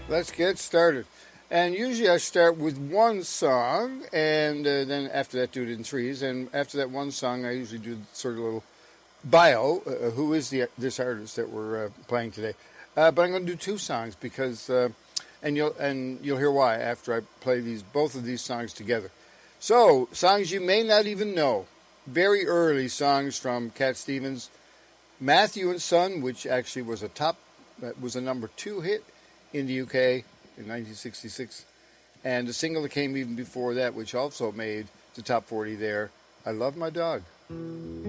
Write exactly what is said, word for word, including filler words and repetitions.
Let's get started. And usually I start with one song, and uh, then after that do it in threes. And after that one song, I usually do sort of a little bio. Uh, who is the this artist that we're uh, playing today? Uh, but I'm going to do two songs because, uh, and you'll and you'll hear why after I play these both of these songs together. So songs you may not even know. Very early songs from Cat Stevens, Matthew and Son, which actually was a top, that was a number two hit in the U K in nineteen sixty-six, and the single that came even before that, which also made the top forty there, I Love My Dog.